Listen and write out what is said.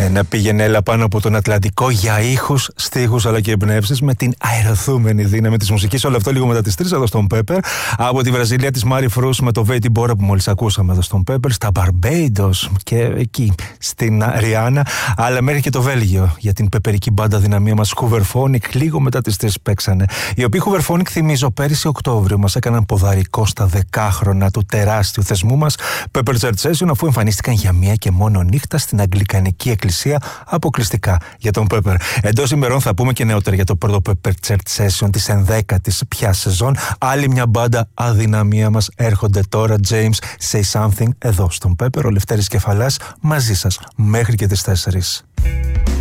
Να πήγαινε έλα πάνω από τον Ατλαντικό για ήχους, στίχους αλλά και εμπνεύσεις με την αερωθούμενη δύναμη της μουσικής. Όλο αυτό λίγο μετά τις 3 εδώ στον Pepper. Από τη Βραζιλία της Μάρι Φρούς με το Βέιτι Μπόρα που μόλις ακούσαμε εδώ στον Pepper. Στα Μπαρμπέιντος και εκεί στην Ριάννα. Αλλά μέχρι και το Βέλγιο για την πεπερική μπάντα δυναμία μας Hooverphonic. Λίγο μετά τις 3 παίξανε. Οι οποίοι Hooverphonic, θυμίζω, πέρυσι Οκτώβριο μας έκαναν ποδαρικό στα 10 του τεράστιου θεσμού μας Pepper Church Session, αφού εμφανίστηκαν για μία και μόνο νύχτα στην Αγγλικανική Εκκλησία αποκλειστικά για τον Pepper. Εντός ημερών θα πούμε και νεότερα για το πρώτο Pepper Church Session της 11ης πια σεζόν. Άλλη μια μπάντα αδυναμία μας έρχονται τώρα. James Say Something εδώ στον Pepper. Ο Λευτέρης Κεφαλάς μαζί σας μέχρι και τις 4.